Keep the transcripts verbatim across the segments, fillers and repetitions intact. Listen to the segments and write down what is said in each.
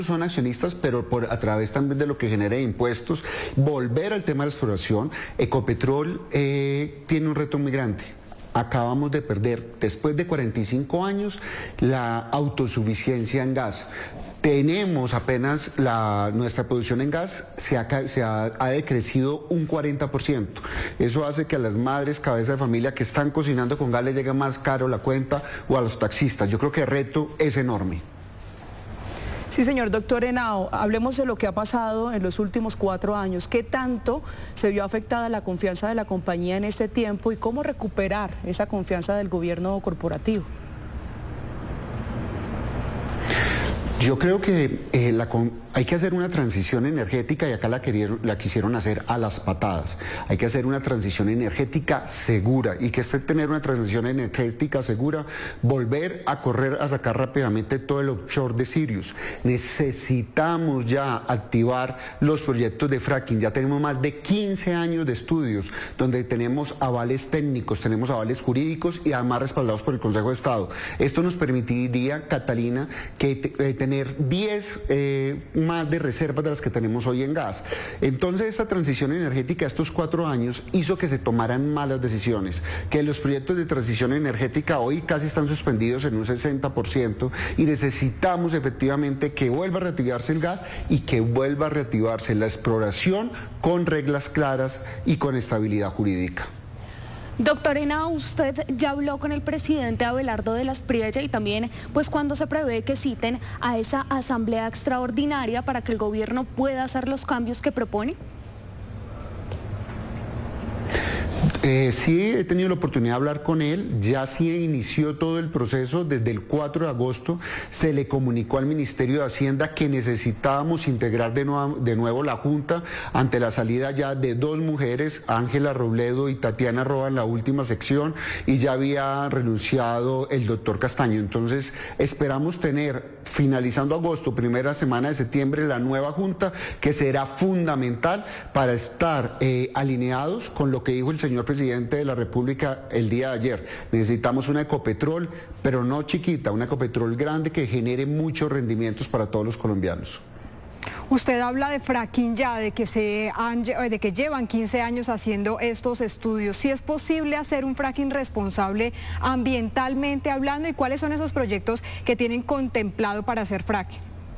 son accionistas, pero por, a través también de lo que genera impuestos, volver al tema de la exploración. Ecopetrol eh, tiene un reto muy grande. Acabamos de perder, después de cuarenta y cinco años, la autosuficiencia en gas. Tenemos apenas la, nuestra producción en gas se ha, se ha, ha decrecido un cuarenta por ciento. Eso hace que a las madres, cabeza de familia que están cocinando con gas les llegue más caro la cuenta, o a los taxistas. Yo creo que el reto es enorme. Sí, señor doctor Henao, hablemos de lo que ha pasado en los últimos cuatro años. ¿Qué tanto se vio afectada la confianza de la compañía en este tiempo y cómo recuperar esa confianza del gobierno corporativo? Yo creo que eh, la, hay que hacer una transición energética, y acá la, querieron, la quisieron hacer a las patadas. Hay que hacer una transición energética segura, y que este tener una transición energética segura, volver a correr a sacar rápidamente todo el offshore de Sirius. Necesitamos ya activar los proyectos de fracking. Ya tenemos más de quince años de estudios donde tenemos avales técnicos, tenemos avales jurídicos y además respaldados por el Consejo de Estado. Esto nos permitiría, Catalina, que eh, tener diez eh, más de reservas de las que tenemos hoy en gas. Entonces, esta transición energética, estos cuatro años, hizo que se tomaran malas decisiones, que los proyectos de transición energética hoy casi están suspendidos en un sesenta por ciento, y necesitamos efectivamente que vuelva a reactivarse el gas y que vuelva a reactivarse la exploración con reglas claras y con estabilidad jurídica. Doctor Henao, usted ya habló con el presidente Abelardo de la Espriella, y también pues cuando se prevé que citen a esa asamblea extraordinaria para que el gobierno pueda hacer los cambios que propone. Eh, sí, he tenido la oportunidad de hablar con él. Ya sí inició todo el proceso. Desde el cuatro de agosto se le comunicó al Ministerio de Hacienda que necesitábamos integrar de nuevo, de nuevo la Junta ante la salida ya de dos mujeres, Ángela Robledo y Tatiana Roa, en la última sección, y ya había renunciado el doctor Castaño. Entonces esperamos tener, finalizando agosto, primera semana de septiembre, la nueva Junta, que será fundamental para estar eh, alineados con lo que dijo el señor presidente de la República el día de ayer. Necesitamos una Ecopetrol, pero no chiquita, una Ecopetrol grande que genere muchos rendimientos para todos los colombianos. Usted habla de fracking ya, de que, se han, de que llevan quince años haciendo estos estudios. ¿Sí es posible hacer un fracking responsable ambientalmente hablando? ¿Y cuáles son esos proyectos que tienen contemplado para hacer fracking?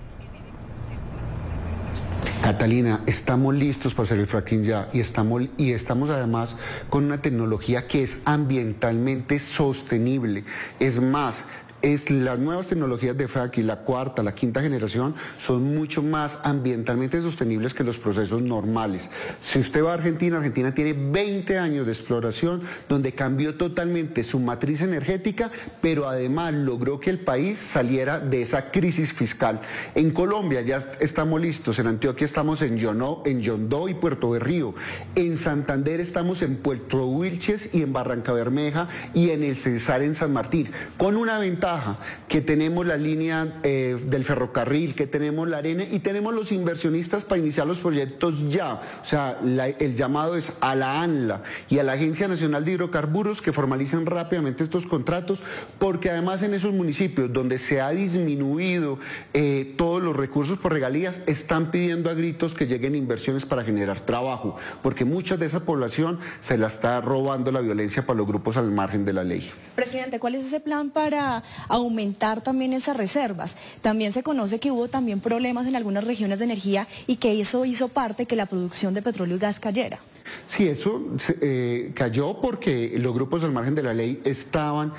Catalina, estamos listos para hacer el fracking ya, y estamos, y estamos además con una tecnología que es ambientalmente sostenible. Es más, es, las nuevas tecnologías de fracking, la cuarta, la quinta generación, son mucho más ambientalmente sostenibles que los procesos normales. Si usted va a Argentina, Argentina tiene veinte años de exploración donde cambió totalmente su matriz energética, pero además logró que el país saliera de esa crisis fiscal. En Colombia ya estamos listos, en Antioquia estamos en Yonó, en Yondó y Puerto Berrío, en Santander estamos en Puerto Wilches y en Barranca Bermeja, y en el Cesar en San Martín, con una ventaja que tenemos la línea eh, del ferrocarril, que tenemos la arena y tenemos los inversionistas para iniciar los proyectos ya. O sea, la, el llamado es a la ANLA y a la Agencia Nacional de Hidrocarburos que formalicen rápidamente estos contratos, porque además en esos municipios donde se ha disminuido eh, todos los recursos por regalías, están pidiendo a gritos que lleguen inversiones para generar trabajo, porque mucha de esa población se la está robando la violencia para los grupos al margen de la ley. Presidente, ¿cuál es ese plan para aumentar también esas reservas? También se conoce que hubo también problemas en algunas regiones de energía y que eso hizo parte que la producción de petróleo y gas cayera. Sí, eso eh, cayó porque los grupos al margen de la ley estaban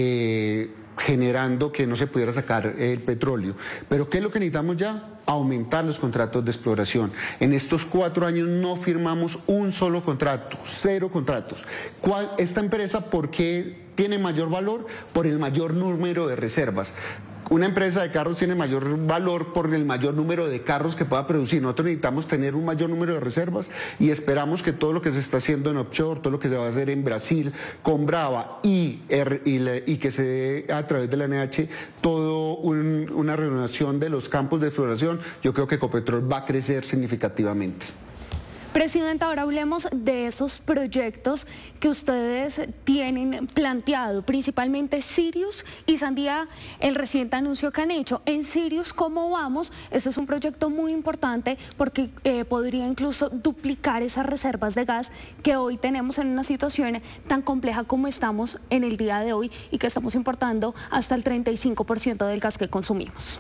eh, generando que no se pudiera sacar el petróleo. Pero ¿qué es lo que necesitamos ya? Aumentar los contratos de exploración. En estos cuatro años no firmamos un solo contrato, cero contratos. ¿Cuál, esta empresa por qué tiene mayor valor? Por el mayor número de reservas. Una empresa de carros tiene mayor valor por el mayor número de carros que pueda producir. Nosotros necesitamos tener un mayor número de reservas, y esperamos que todo lo que se está haciendo en offshore, todo lo que se va a hacer en Brasil con Brava y, y, y que se dé a través de la N H todo un, una renovación de los campos de exploración, yo creo que Ecopetrol va a crecer significativamente. Presidenta, ahora hablemos de esos proyectos que ustedes tienen planteado, principalmente Sirius y Sandía, el reciente anuncio que han hecho. En Sirius, ¿cómo vamos? Este es un proyecto muy importante porque eh, podría incluso duplicar esas reservas de gas que hoy tenemos en una situación tan compleja como estamos en el día de hoy y que estamos importando hasta el treinta y cinco por ciento del gas que consumimos.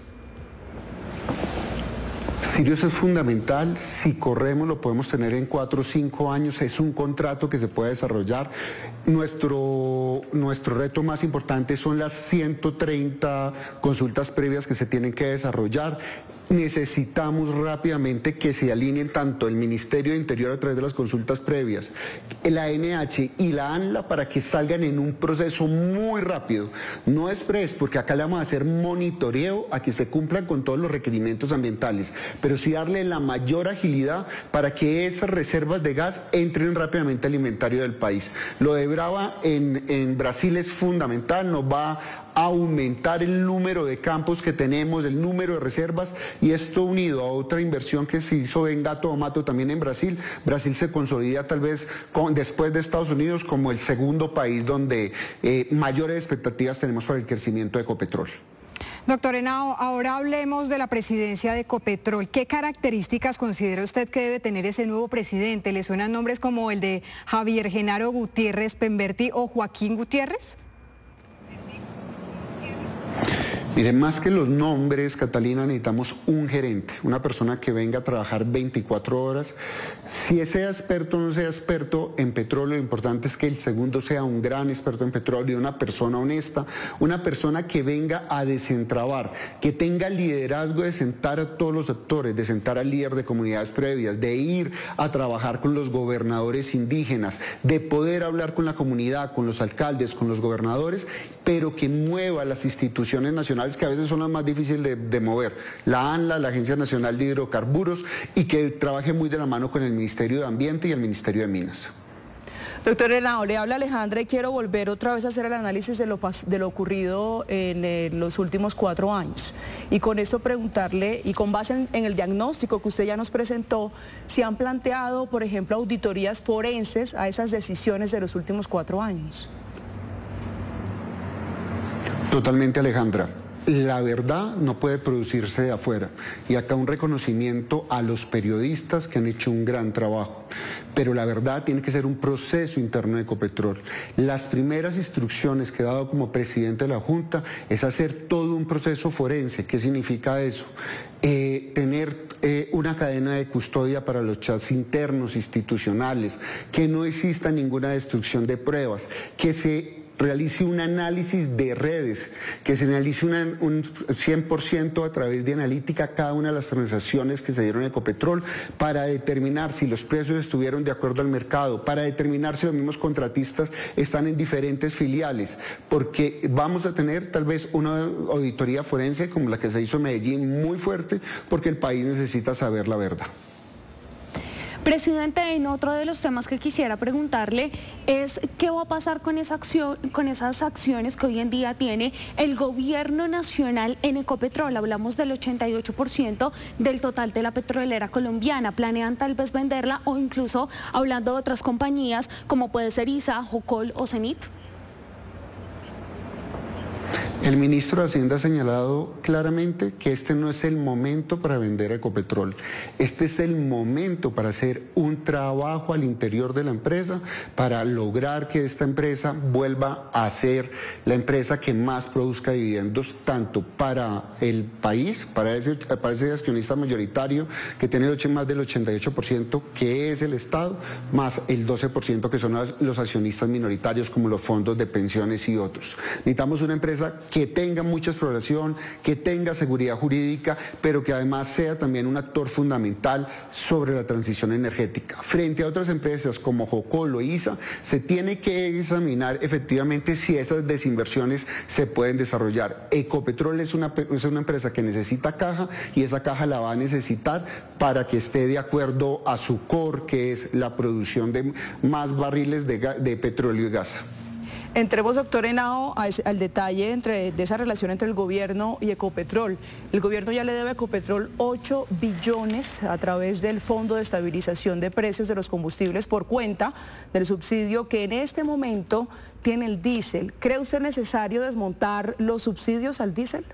Sirius es fundamental, si corremos lo podemos tener en cuatro o cinco años, es un contrato que se puede desarrollar. Nuestro, nuestro reto más importante son las ciento treinta consultas previas que se tienen que desarrollar. Necesitamos rápidamente que se alineen tanto el Ministerio de Interior a través de las consultas previas, la A N H y la ANLA para que salgan en un proceso muy rápido. No express, porque acá le vamos a hacer monitoreo a que se cumplan con todos los requerimientos ambientales, pero sí darle la mayor agilidad para que esas reservas de gas entren rápidamente al inventario del país. Lo de Brava en, en Brasil es fundamental, nos va a aumentar el número de campos que tenemos, el número de reservas, y esto unido a otra inversión que se hizo en Gato do Mato también en Brasil. Brasil se consolida tal vez con, después de Estados Unidos como el segundo país donde eh, mayores expectativas tenemos para el crecimiento de Ecopetrol. Doctor Henao, ahora hablemos de la presidencia de Ecopetrol. ¿Qué características considera usted que debe tener ese nuevo presidente? ¿Le suenan nombres como el de Javier Genaro Gutiérrez Pemberti o Joaquín Gutiérrez? Miren, más que los nombres, Catalina, necesitamos un gerente, una persona que venga a trabajar veinticuatro horas. Si sea experto o no sea experto en petróleo, lo importante es que el segundo sea un gran experto en petróleo, una persona honesta, una persona que venga a desentrabar, que tenga liderazgo de sentar a todos los actores, de sentar al líder de comunidades previas, de ir a trabajar con los gobernadores indígenas, de poder hablar con la comunidad, con los alcaldes, con los gobernadores, pero que mueva las instituciones nacionales que a veces son las más difíciles de, de mover, la ANLA, la Agencia Nacional de Hidrocarburos, y que trabaje muy de la mano con el Ministerio de Ambiente y el Ministerio de Minas. Doctor Henao, le habla Alejandra y quiero volver otra vez a hacer el análisis de lo, de lo ocurrido en, en los últimos cuatro años. Y con esto preguntarle, y con base en, en el diagnóstico que usted ya nos presentó, si han planteado, por ejemplo, auditorías forenses a esas decisiones de los últimos cuatro años. Totalmente, Alejandra. La verdad no puede producirse de afuera, y acá un reconocimiento a los periodistas que han hecho un gran trabajo, pero la verdad tiene que ser un proceso interno de Ecopetrol. Las primeras instrucciones que he dado como presidente de la Junta es hacer todo un proceso forense. ¿Qué significa eso? Eh, tener eh, una cadena de custodia para los chats internos institucionales, que no exista ninguna destrucción de pruebas, que se realice un análisis de redes, que se analice una, un cien por ciento a través de analítica cada una de las transacciones que se dieron en Ecopetrol para determinar si los precios estuvieron de acuerdo al mercado, para determinar si los mismos contratistas están en diferentes filiales, porque vamos a tener tal vez una auditoría forense como la que se hizo en Medellín muy fuerte, porque el país necesita saber la verdad. Presidente, en otro de los temas que quisiera preguntarle es qué va a pasar con, esa acción, con esas acciones que hoy en día tiene el gobierno nacional en Ecopetrol. Hablamos del ochenta y ocho por ciento del total de la petrolera colombiana. ¿Planean tal vez venderla o incluso hablando de otras compañías como puede ser ISA, Jocol o Cenit? El ministro de Hacienda ha señalado claramente que este no es el momento para vender Ecopetrol. Este es el momento para hacer un trabajo al interior de la empresa para lograr que esta empresa vuelva a ser la empresa que más produzca dividendos, tanto para el país, para ese, para ese accionista mayoritario que tiene más del ochenta y ocho por ciento, que es el Estado, más el doce por ciento que son los accionistas minoritarios como los fondos de pensiones y otros. Necesitamos una empresa que tenga mucha exploración, que tenga seguridad jurídica, pero que además sea también un actor fundamental sobre la transición energética. Frente a otras empresas como Jocol o ISA, se tiene que examinar efectivamente si esas desinversiones se pueden desarrollar. Ecopetrol es una, es una empresa que necesita caja, y esa caja la va a necesitar para que esté de acuerdo a su core, que es la producción de más barriles de, de petróleo y gas. Entremos, doctor Henao, al detalle entre, de esa relación entre el gobierno y Ecopetrol. El gobierno ya le debe a Ecopetrol ocho billones a través del Fondo de Estabilización de Precios de los Combustibles por cuenta del subsidio que en este momento tiene el diésel. ¿Cree usted necesario desmontar los subsidios al diésel?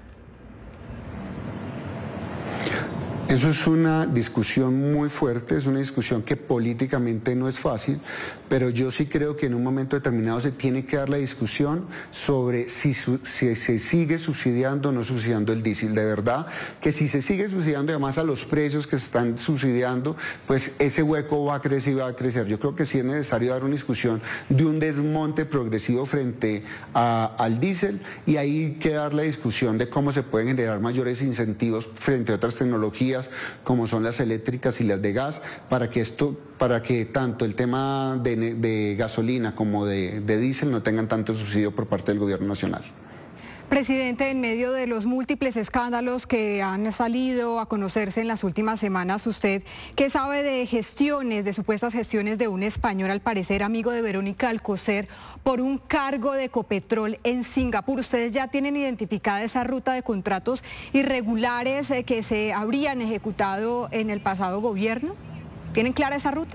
Eso es una discusión muy fuerte, es una discusión que políticamente no es fácil, pero yo sí creo que en un momento determinado se tiene que dar la discusión sobre si, su, si se sigue subsidiando o no subsidiando el diésel. De verdad que si se sigue subsidiando, además a los precios que se están subsidiando, pues ese hueco va a crecer y va a crecer. Yo creo que sí es necesario dar una discusión de un desmonte progresivo frente a, al diésel, y ahí hay que dar la discusión de cómo se pueden generar mayores incentivos frente a otras tecnologías como son las eléctricas y las de gas, para que esto, para que tanto el tema de, de gasolina como de, de diésel no tengan tanto subsidio por parte del gobierno nacional. Presidente, en medio de los múltiples escándalos que han salido a conocerse en las últimas semanas, ¿usted qué sabe de gestiones, de supuestas gestiones de un español, al parecer amigo de Verónica Alcocer, por un cargo de Ecopetrol en Singapur? ¿Ustedes ya tienen identificada esa ruta de contratos irregulares que se habrían ejecutado en el pasado gobierno? ¿Tienen clara esa ruta?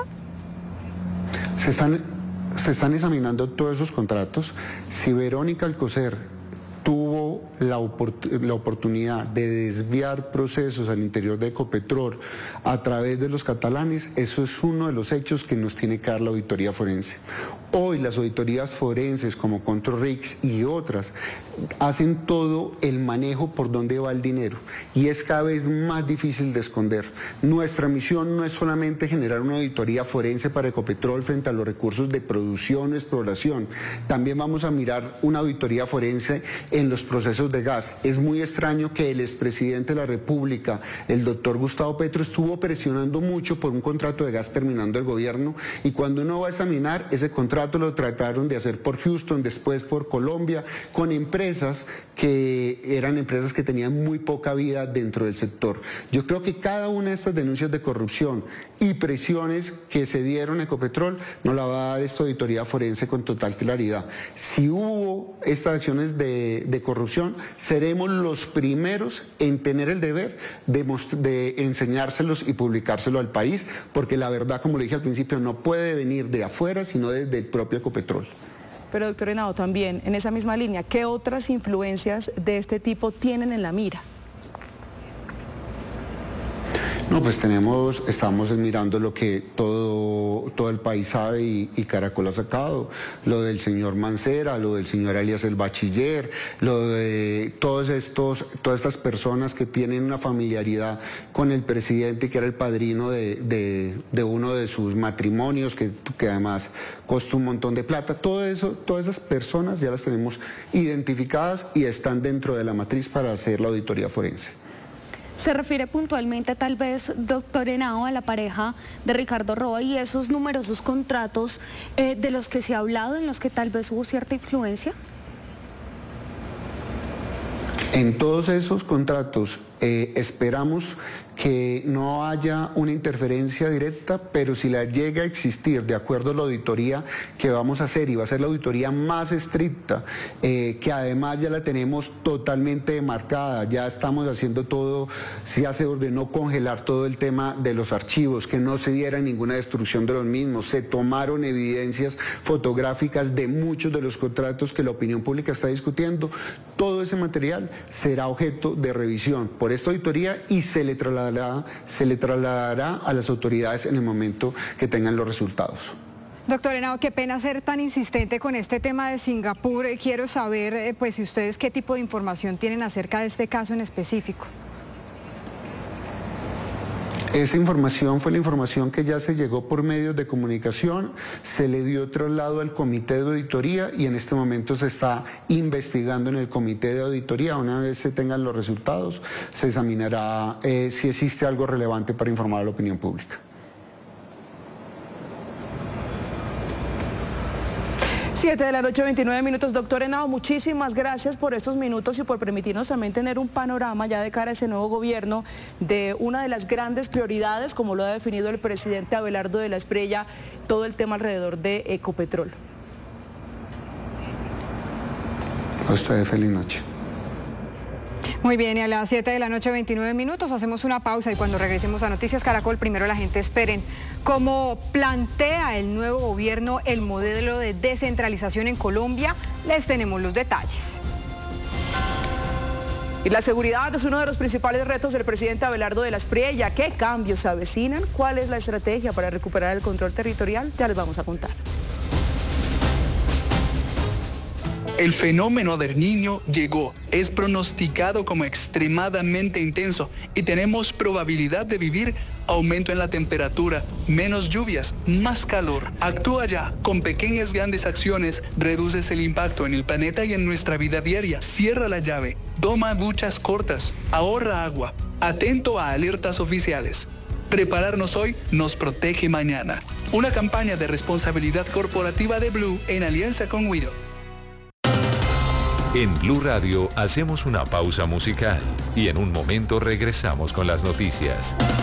Se están, se están examinando todos esos contratos. Si Verónica Alcocer tuvo la, oport la oportunidad de desviar procesos al interior de Ecopetrol a través de los catalanes, eso es uno de los hechos que nos tiene que dar la auditoría forense. Hoy las auditorías forenses como Controlrix y otras hacen todo el manejo por dónde va el dinero, y es cada vez más difícil de esconder. Nuestra misión no es solamente generar una auditoría forense para Ecopetrol frente a los recursos de producción o exploración, también vamos a mirar una auditoría forense en los procesos de gas. Es muy extraño que el expresidente de la República, el doctor Gustavo Petro, estuvo presionando mucho por un contrato de gas terminando el gobierno, y cuando uno va a examinar ese contrato lo trataron de hacer por Houston, después por Colombia, con empresas que eran empresas que tenían muy poca vida dentro del sector. Yo creo que cada una de estas denuncias de corrupción y presiones que se dieron a Ecopetrol nos la va a dar esta auditoría forense con total claridad. Si hubo estas acciones de, de corrupción, seremos los primeros en tener el deber de, de enseñárselos y publicárselo al país, porque la verdad, como le dije al principio, no puede venir de afuera, sino desde el propio Ecopetrol. Pero, doctor Henao, también en esa misma línea, ¿qué otras influencias de este tipo tienen en la mira? No, pues tenemos, estamos mirando lo que todo, todo el país sabe y, y Caracol ha sacado, lo del señor Mancera, lo del señor Elías el Bachiller, lo de todos estos, todas estas personas que tienen una familiaridad con el presidente, que era el padrino de, de, de uno de sus matrimonios, que, que además costó un montón de plata. Todo eso, todas esas personas ya las tenemos identificadas y están dentro de la matriz para hacer la auditoría forense. Se refiere puntualmente tal vez, doctor Henao, a la pareja de Ricardo Roa y esos numerosos contratos eh, de los que se ha hablado, en los que tal vez hubo cierta influencia. En todos esos contratos eh, esperamos que no haya una interferencia directa, pero si la llega a existir, de acuerdo a la auditoría que vamos a hacer, y va a ser la auditoría más estricta, eh, que además ya la tenemos totalmente demarcada, ya estamos haciendo todo, ya se ordenó congelar todo el tema de los archivos, que no se diera ninguna destrucción de los mismos, se tomaron evidencias fotográficas de muchos de los contratos que la opinión pública está discutiendo. Todo ese material será objeto de revisión por esta auditoría y se le trasladará se le trasladará a las autoridades en el momento que tengan los resultados. Doctor Henao, qué pena ser tan insistente con este tema de Singapur. Quiero saber, pues, si ustedes qué tipo de información tienen acerca de este caso en específico. Esa información fue la información que ya se llegó por medios de comunicación, se le dio traslado al comité de auditoría y en este momento se está investigando en el comité de auditoría. Una vez se tengan los resultados, se examinará eh, si existe algo relevante para informar a la opinión pública. siete de la noche, veintinueve minutos. Doctor Henao, muchísimas gracias por estos minutos y por permitirnos también tener un panorama ya de cara a ese nuevo gobierno de una de las grandes prioridades, como lo ha definido el presidente Abelardo de la Espriella, todo el tema alrededor de Ecopetrol. A ustedes feliz noche. Muy bien, y a las siete de la noche, veintinueve minutos, hacemos una pausa y cuando regresemos a Noticias Caracol, primero la gente esperen cómo plantea el nuevo gobierno el modelo de descentralización en Colombia. Les tenemos los detalles. Y la seguridad es uno de los principales retos del presidente Abelardo de la Espriella. ¿Qué cambios se avecinan? ¿Cuál es la estrategia para recuperar el control territorial? Ya les vamos a contar. El fenómeno del Niño llegó, es pronosticado como extremadamente intenso y tenemos probabilidad de vivir aumento en la temperatura, menos lluvias, más calor. Actúa ya, con pequeñas grandes acciones reduces el impacto en el planeta y en nuestra vida diaria. Cierra la llave, toma duchas cortas, ahorra agua, atento a alertas oficiales. Prepararnos hoy nos protege mañana. Una campaña de responsabilidad corporativa de Blue en alianza con Wido. En Blue Radio hacemos una pausa musical y en un momento regresamos con las noticias.